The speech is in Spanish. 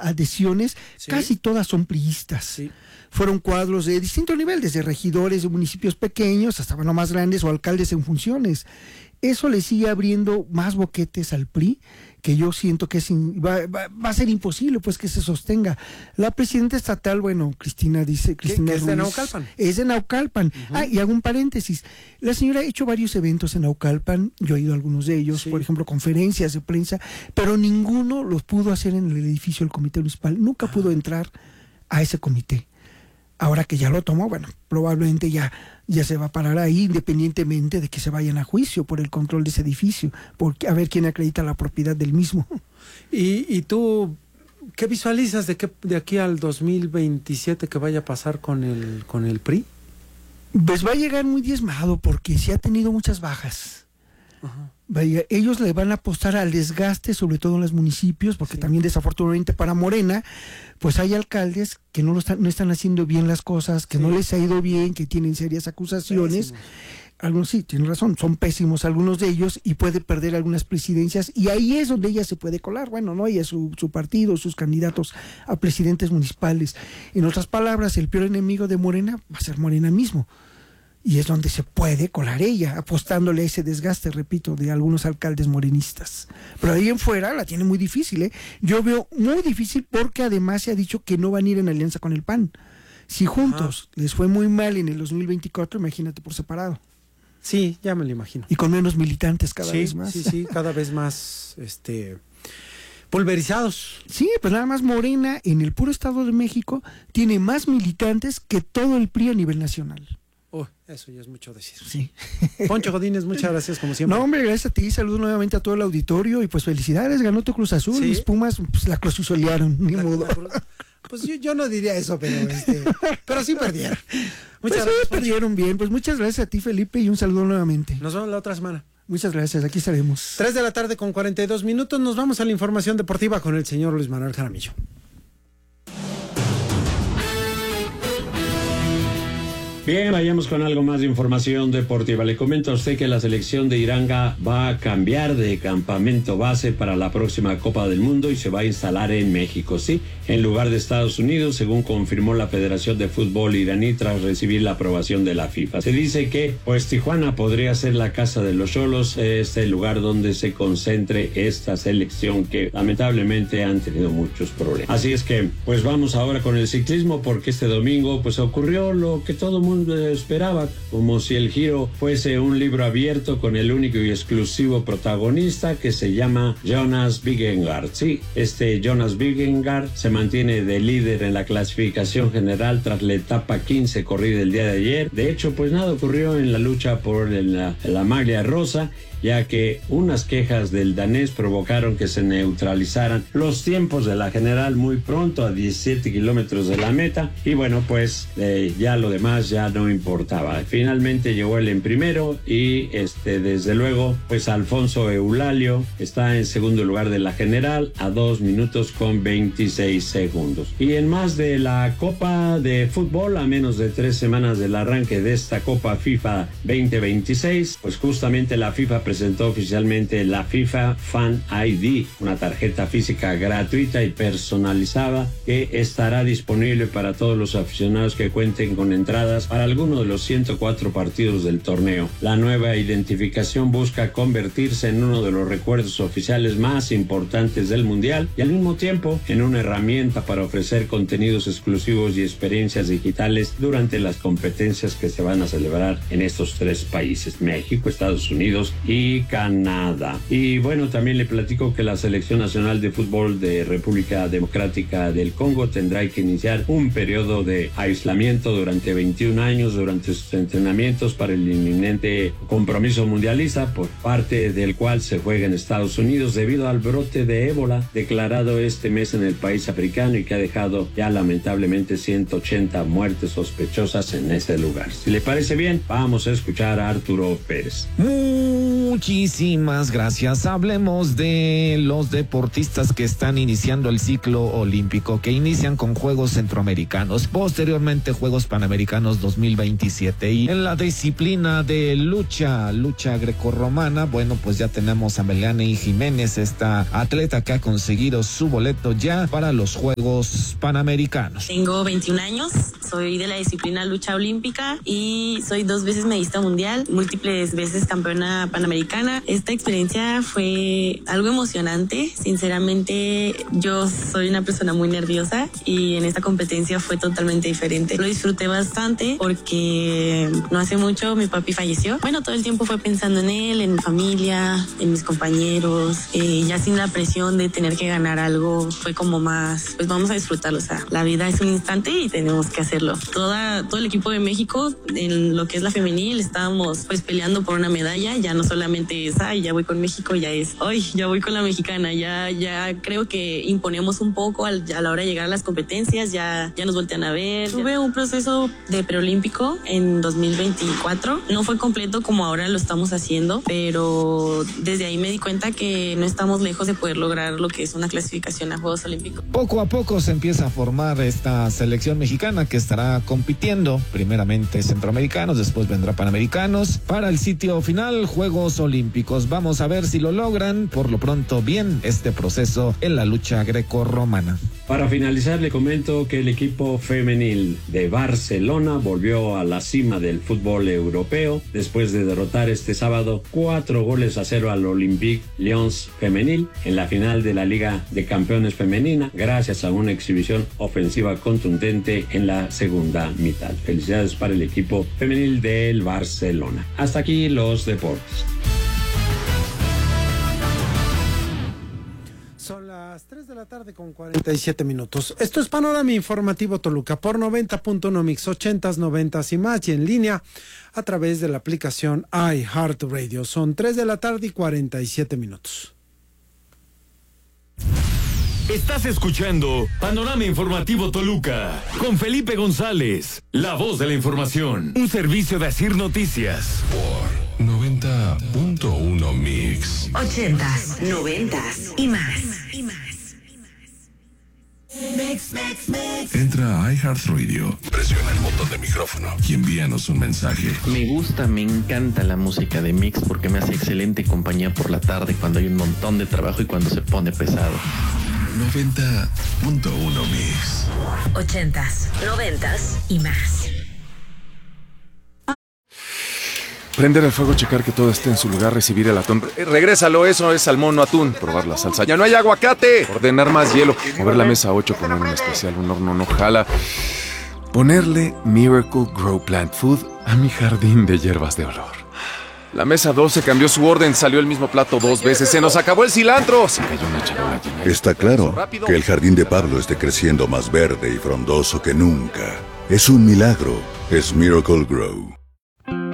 adhesiones, sí, casi todas son priistas. Sí. Fueron cuadros de distinto nivel, desde regidores de municipios pequeños hasta bueno, más grandes o alcaldes en funciones. Eso le sigue abriendo más boquetes al PRI, que yo siento que va a ser imposible pues que se sostenga. La presidenta estatal, bueno, Cristina Ruiz, es de Naucalpan. Es de Naucalpan. Uh-huh. Y hago un paréntesis. La señora ha hecho varios eventos en Naucalpan, yo he ido a algunos de ellos, sí, por ejemplo, conferencias de prensa, pero ninguno los pudo hacer en el edificio del Comité Municipal. Nunca pudo entrar a ese comité. Ahora que ya lo tomó, bueno, probablemente ya se va a parar ahí, independientemente de que se vayan a juicio por el control de ese edificio, porque a ver quién acredita la propiedad del mismo. ¿Y tú qué visualizas de aquí al 2027 que vaya a pasar con el PRI? Pues va a llegar muy diezmado, porque sí ha tenido muchas bajas. Uh-huh. Vaya, ellos le van a apostar al desgaste, sobre todo en los municipios, porque sí, también desafortunadamente para Morena, pues hay alcaldes que no están haciendo bien las cosas, que sí, no les ha ido bien, que tienen serias acusaciones. Pésimos. Algunos sí, tienen razón, son pésimos algunos de ellos y puede perder algunas presidencias, y ahí es donde ella se puede colar. Bueno, no ella, su partido, sus candidatos a presidentes municipales. En otras palabras, el peor enemigo de Morena va a ser Morena mismo. Y es donde se puede colar ella, apostándole a ese desgaste, repito, de algunos alcaldes morenistas. Pero ahí en fuera la tiene muy difícil, ¿eh? Yo veo muy difícil, porque además se ha dicho que no van a ir en alianza con el PAN. Si juntos les fue muy mal en el 2024, imagínate por separado. Sí, ya me lo imagino. Y con menos militantes cada vez más. Sí, cada vez más pulverizados. Sí, pues nada más Morena en el puro Estado de México tiene más militantes que todo el PRI a nivel nacional. Eso ya es mucho decir. Sí. Poncho Godínez, muchas gracias como siempre. No, hombre, gracias a ti, saludo nuevamente a todo el auditorio y pues felicidades, ganó tu Cruz Azul, sí, mis Pumas pues la cruzulearon, ni modo. Pues yo no diría eso, pero sí perdieron. Muchas gracias. Sí, perdieron bien, pues muchas gracias a ti, Felipe, y un saludo nuevamente. Nos vemos la otra semana. Muchas gracias, aquí estaremos. 3:42 p.m, nos vamos a la información deportiva con el señor Luis Manuel Jaramillo. Bien, vayamos con algo más de información deportiva. Le comento a usted que la selección de Iranga va a cambiar de campamento base para la próxima Copa del Mundo y se va a instalar en México, sí, en lugar de Estados Unidos, según confirmó la Federación de Fútbol iraní tras recibir la aprobación de la FIFA. Se dice que, pues, Tijuana podría ser la casa de los Xolos, el lugar donde se concentre esta selección que lamentablemente han tenido muchos problemas. Así es que, pues vamos ahora con el ciclismo, porque este domingo, pues ocurrió lo que todo el mundo esperaba, como si el Giro fuese un libro abierto con el único y exclusivo protagonista que se llama Jonas Vingegaard. Sí, Jonas Vingegaard se mantiene de líder en la clasificación general tras la etapa 15 corrida el día de ayer. De hecho, pues nada ocurrió en la lucha por la maglia rosa, ya que unas quejas del danés provocaron que se neutralizaran los tiempos de la general muy pronto, a 17 kilómetros de la meta, y bueno, pues ya lo demás ya no importaba. Finalmente llegó él en primero y desde luego, pues Alfonso Eulalio está en segundo lugar de la general a 2 minutos con 26 segundos. Y en más de la Copa de Fútbol, a menos de 3 semanas del arranque de esta Copa FIFA 2026, pues justamente la FIFA presentó oficialmente la FIFA Fan ID, una tarjeta física gratuita y personalizada que estará disponible para todos los aficionados que cuenten con entradas para alguno de los 104 partidos del torneo. La nueva identificación busca convertirse en uno de los recuerdos oficiales más importantes del Mundial y al mismo tiempo en una herramienta para ofrecer contenidos exclusivos y experiencias digitales durante las competencias que se van a celebrar en estos 3 países, México, Estados Unidos y Canadá. Y bueno, también le platico que la Selección Nacional de Fútbol de República Democrática del Congo tendrá que iniciar un periodo de aislamiento durante 21 años durante sus entrenamientos para el inminente compromiso mundialista, por parte del cual se juega en Estados Unidos debido al brote de ébola declarado este mes en el país africano y que ha dejado ya lamentablemente 180 muertes sospechosas en ese lugar. Si le parece bien, vamos a escuchar a Arturo Pérez. Muy Muchísimas gracias. Hablemos de los deportistas que están iniciando el ciclo olímpico, que inician con Juegos Centroamericanos, posteriormente Juegos Panamericanos 2027. Y en la disciplina de lucha grecorromana, bueno, pues ya tenemos a Melanie Jiménez, esta atleta que ha conseguido su boleto ya para los Juegos Panamericanos. Tengo 21 años, soy de la disciplina lucha olímpica y soy 2 veces medallista mundial, múltiples veces campeona panamericana. Esta experiencia fue algo emocionante. Sinceramente, yo soy una persona muy nerviosa y en esta competencia fue totalmente diferente. Lo disfruté bastante porque no hace mucho mi papi falleció. Bueno, todo el tiempo fue pensando en él, en mi familia, en mis compañeros, ya sin la presión de tener que ganar algo, fue como más, pues vamos a disfrutarlo. O sea, la vida es un instante y tenemos que hacerlo. Todo el equipo de México, en lo que es la femenil, estábamos pues peleando por una medalla. Ya no solamente es, ya voy con México, ya es, ya voy con la mexicana. Ya creo que imponemos un poco a la hora de llegar a las competencias, ya nos voltean a ver. Tuve un proceso de preolímpico en 2024. No fue completo como ahora lo estamos haciendo, pero desde ahí me di cuenta que no estamos lejos de poder lograr lo que es una clasificación a Juegos Olímpicos. Poco a poco se empieza a formar esta selección mexicana que estará compitiendo, primeramente centroamericanos, después vendrá panamericanos, para el sitio final Juegos Olímpicos. Vamos a ver si lo logran. Por lo pronto, bien este proceso en la lucha grecorromana. Para finalizar, le comento que el equipo femenil de Barcelona volvió a la cima del fútbol europeo después de derrotar este sábado 4-0 al Olympique Lyons femenil en la final de la Liga de Campeones femenina, gracias a una exhibición ofensiva contundente en la segunda mitad. Felicidades para el equipo femenil del Barcelona. Hasta aquí los deportes. Son las 3 de la tarde con 47 minutos. Esto es Panorama Informativo Toluca por 90.1 Mix, 80s, 90s y más, y en línea a través de la aplicación iHeartRadio. Son 3 de la tarde y 47 minutos. Estás escuchando Panorama Informativo Toluca con Felipe González, la voz de la información. Un servicio de Asir Noticias. Por 90.1 Mix. 80s, 90s y más. Entra a iHeartRadio, presiona el botón de micrófono y envíanos un mensaje. Me encanta la música de Mix porque me hace excelente compañía por la tarde cuando hay un montón de trabajo y cuando se pone pesado. 90.1 Mix. 80s, 90s y más. Prender el fuego, checar que todo esté en su lugar, recibir el atún. Regrésalo, eso es salmón, no atún. Probar la salsa. ¡Ya no hay aguacate! Ordenar más hielo. Mover la mesa 8, poner un especial, un horno no jala. Ponerle Miracle Grow Plant Food a mi jardín de hierbas de olor. La mesa 12 cambió su orden, salió el mismo plato 2 veces. ¡Se nos acabó el cilantro! Se cayó una charola llena. Está claro que el jardín de Pablo esté creciendo más verde y frondoso que nunca. Es un milagro. Es Miracle Grow.